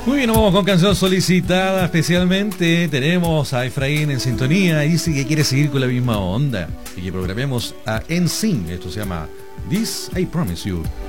Muy bien, nos vamos con canción solicitada especialmente. Tenemos a Efraín en sintonía y dice que quiere seguir con la misma onda y que programemos a NSYNC. Esto se llama This I Promise You.